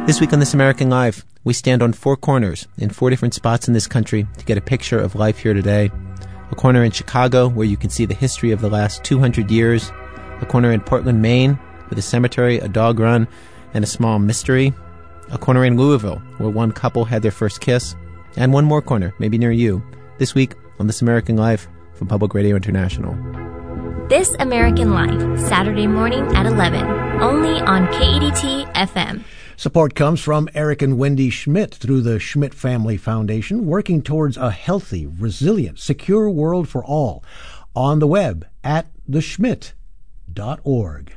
This week on This American Life, we stand on four corners in four different spots in this country to get a picture of life here today. A corner in Chicago where you can see the history of the last 200 years. A corner in Portland, Maine with a cemetery, a dog run, and a small mystery. A corner in Louisville where one couple had their first kiss. And one more corner, maybe near you, this week on This American Life from Public Radio International. This American Life, Saturday morning at 11, only on KEDT FM. Support comes from Eric and Wendy Schmidt through the Schmidt Family Foundation, working towards a healthy, resilient, secure world for all. On the web at theschmidt.org.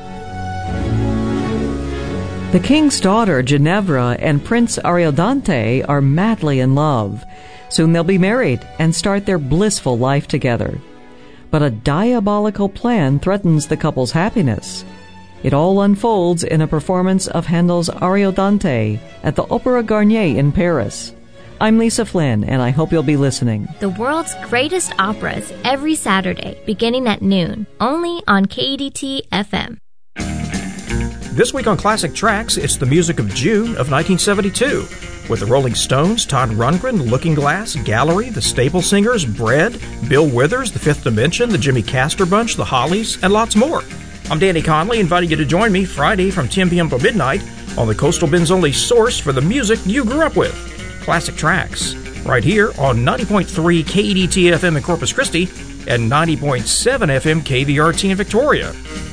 The king's daughter, Ginevra, and Prince Ariodante are madly in love. Soon they'll be married and start their blissful life together. But a diabolical plan threatens the couple's happiness. It all unfolds in a performance of Handel's Ariodante at the Opéra Garnier in Paris. I'm Lisa Flynn, and I hope you'll be listening. The world's greatest operas every Saturday, beginning at noon, only on KEDT FM. This week on Classic Tracks, it's the music of June of 1972. With the Rolling Stones, Todd Rundgren, Looking Glass, Gallery, the Staple Singers, Bread, Bill Withers, The Fifth Dimension, the Jimmy Castor Bunch, the Hollies, and lots more. I'm Danny Conley, inviting you to join me Friday from 10 p.m. to midnight on the Coastal Bend's only source for the music you grew up with, Classic Tracks, right here on 90.3 KEDT FM in Corpus Christi and 90.7 FM KVRT in Victoria.